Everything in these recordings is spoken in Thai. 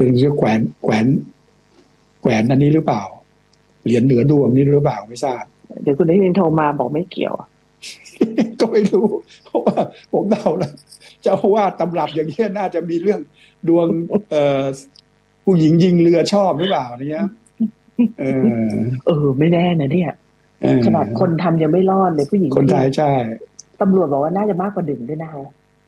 เป็นเรื่องแขวนอันนี้หรือเปล่าเหรียญเหนือดวงนี่หรือเปล่าไม่ทราบเดี๋ยวคุณได้ยินโทรมาบอกไม่เกี่ยวก็ไม่รู้เพราะว่าผมเดาแล้วเจ้าว่าตำรับอย่างนี้น่าจะมีเรื่องดวงผู้หญิงยิงเรือชอบหรือเปล่าเนี้ยไม่แน่นะเนี่ยขนาดคนทำยังไม่รอดเลยผู้หญิงคนไทยใช่ตำรวจบอกว่าน่าจะมากกว่า1ด้วยนะคะ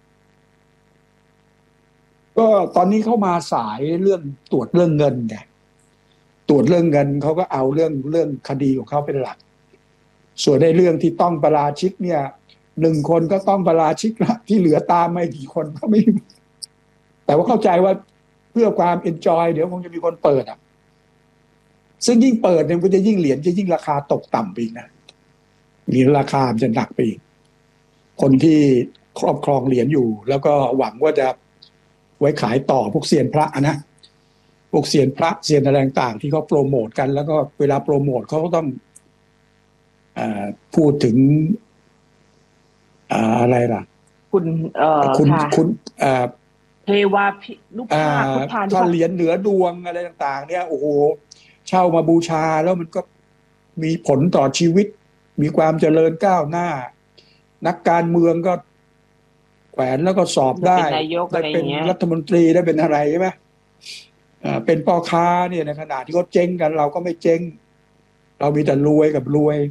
ก็ตอนนี้เข้ามาสายเรื่องตรวจเรื่องเงินไงตรวจเรื่องเงินเขาก็เอาเรื่องคดีของเขาเป็นหลักส่วนในเรื่องที่ต้องปราชิกเนี่ย1 คนก็ต้องปราชิกละที่เหลือตามไม่กี่คนก็ไม่แต่ว่าเข้าใจว่าเพื่อความเอนจอยเดี๋ยวคงจะมีคนเปิดซึ่งยิ่งเปิดเนี่ยก็จะยิ่งเหรียญจะยิ่งราคาตกต่ำไปอีกนะเหรียญราคาจะหนักไปอีกคนที่ครอบครองเหรียญอยู่แล้วก็หวังว่าจะไว้ขายต่อพวกเซียนพระนะพวกเซียนพระเซียนอะไรต่างๆที่เขาโปรโมทกันแล้วก็เวลาโปรโมทเขาก็ต้องพูดถึงอะไรล่ะคุณเทวาลูกภาพพุทธานุภาพถ้าเหรียญเหนือดวงอะไรต่างๆเนี่ยโอ้โหเช่ามาบูชาแล้วมันก็มีผลต่อชีวิตมีความเจริญก้าวหน้านักการเมืองก็แขวนแล้วก็สอบได้เป็นรัฐมนตรีได้เป็นอะไรใช่ไหมเป็นพ่อค้าเนี่ยในขณะที่เขาเจ๊งกันเราก็ไม่เจ๊งเรามีแต่รวยกับรวย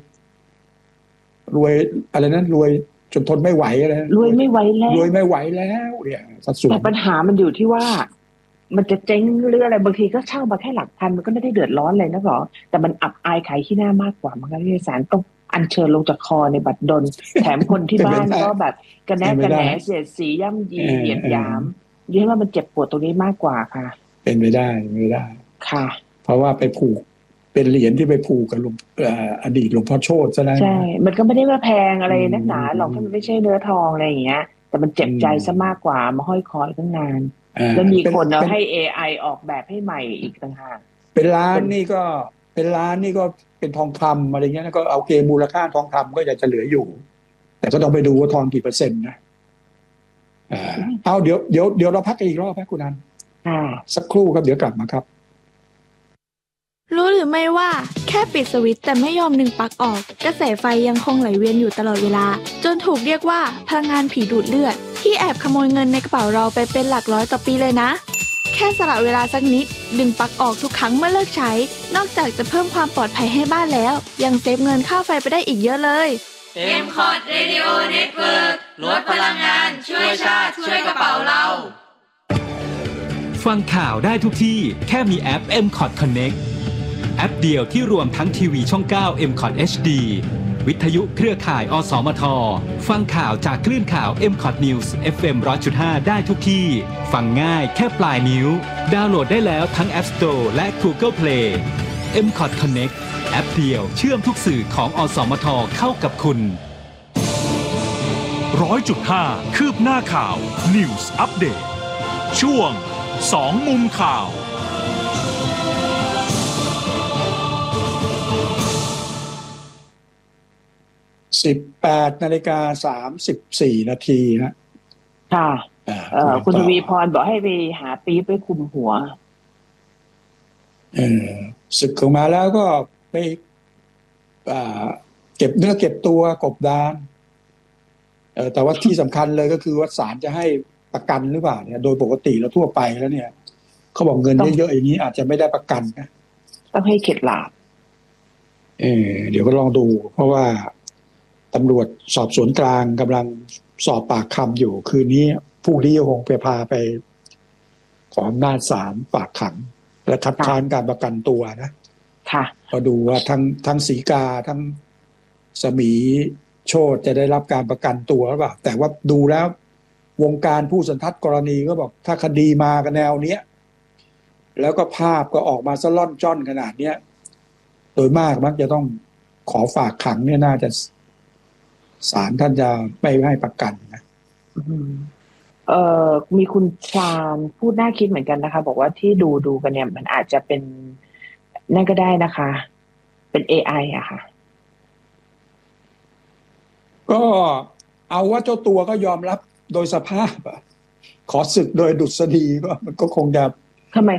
อะไรนั้นรวยจนทนไม่ไหวอะไรรวยไม่ไหวแล้วเนี่ยสัดส่วนแต่ปัญหามันอยู่ที่ว่ามันจะเจ๊งหรืออะไรบางทีก็เช่ามาแค่หลักพันมันก็ไม่ได้เดือดร้อนเลยนะหรอแต่มันอับอายขายขี้หน้ามากกว่ามันก็เลยศาลต้องอัญเชิญลงจากคอในบัตรดลแถมคนที่บ้านก็แบบกระแนกกระแหนเสียดสีย่ำยีเหยียดหยามยิ่งว่ามันเจ็บปวดตรงนี้มากกว่าค่ะเป็นไม่ได้ค่ะเพราะว่าไปผูกเป็นเหรียญที่ไปผูกกับอดีตหลวงพ่อโชติซะแล้วใช่มันก็ไม่ได้ว่าแพงอะไรนักหนาหรอกถ้ามันไม่ใช่เนื้อทองอะไรอย่างเงี้ยแต่มันเจ็บใจซะมากกว่ามาห้อยคอตั้งนานแล้วมีคนเอาให้ AI ออกแบบให้ใหม่อีกต่างหากเป็นล้านนี่ก็เป็นทองคำอะไรเงี้ยก็เอาเกณฑ์มูลค่าทองคำก็จะเหลืออยู่แต่ก็ต้องไปดูว่าทองกี่เปอร์เซ็นต์นะเอาเดี๋ยวเราพักกันอีกรอบคุณนันสักครู่ครับเดี๋ยวกลับมาครับรู้หรือไม่ว่าแค่ปิดสวิตช์แต่ไม่ยอมดึงปลั๊กออกกระแสไฟยังคงไหลเวียนอยู่ตลอดเวลาจนถูกเรียกว่าพลังงานผีดูดเลือดที่แอบขโมยเงินในกระเป๋าเราไปเป็นหลักร้อยต่อปีเลยนะแค่สละเวลาสักนิดดึงปลั๊กออกทุกครั้งเมื่อเลิกใช้นอกจากจะเพิ่มความปลอดภัยให้บ้านแล้วยังเซฟเงินค่าไฟไปได้อีกเยอะเลย MCOT Radio Network ลดพลังงานช่วยชาติช่วยกระเป๋าเราฟังข่าวได้ทุกที่แค่มีแอป MCOT Connectแอปเดียวที่รวมทั้งทีวีช่อง 9 MCOT HD วิทยุเครือข่ายอสมทฟังข่าวจากคลื่นข่าว MCOT News FM 100.5 ได้ทุกที่ฟังง่ายแค่ปลายนิ้วดาวน์โหลดได้แล้วทั้ง App Store และ Google Play MCOT Connect แอปเดียวเชื่อมทุกสื่อของอสมทเข้ากับคุณ 100.5 คืบหน้าข่าว News Update ช่วง2 มุมข่าว 18:34 นะค่ะคุณทวีพรบอกให้ไปหาปี๊บไปคุมหัวศึกออกมาแล้วก็ไปเก็บเนื้อเก็บตัวกบดานแต่ว่าที่สำคัญเลยก็คือว่าศาลจะให้ประกันหรือเปล่าเนี่ยโดยปกติแล้วทั่วไปแล้วเนี่ยเขาบอกเงินเยอะๆอย่างนี้อาจจะไม่ได้ประกันนะต้องให้เข็ดหลาบเดี๋ยวก็ลองดูเพราะว่าตำรวจสอบสวนกลางกำลังสอบปากคำอยู่คืนนี้ผู้ที่คงไปพาไปขออำนาจศาลฝากขังและคัดค้านการประกันตัวนะค่ะก็ดูว่าทั้งศรีกาทั้งสมีโชติจะได้รับการประกันตัวหรือเปล่าแต่ว่าดูแล้ววงการผู้สันทัดกรณีก็บอกถ้าคดีมากันแนวเนี้ยแล้วก็ภาพก็ออกมาซะล่อนจ้อนขนาดเนี้ยโดยมากมักจะต้องขอฝากขังเนี่ยน่าจะศาลท่านจะไม่ให้ประกันนะมีคุณชาญพูดน่าคิดเหมือนกันนะคะบอกว่าที่ดูกันเนี่ยมันอาจจะเป็นนั่นก็ได้นะคะเป็น AI อะค่ะก็เอาว่าเจ้าตัวก็ยอมรับโดยสภาพขอศึกโดยดุษฎีก็มันก็คงจะทำไม